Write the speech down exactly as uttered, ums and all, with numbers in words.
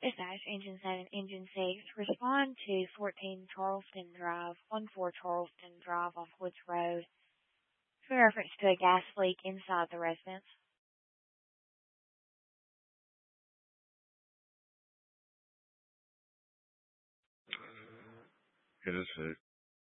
Dispatch, Engine seven, Engine six, respond to fourteen Charleston Drive, one four Charleston Drive off Woods Road. In reference to a gas leak inside the residence. It is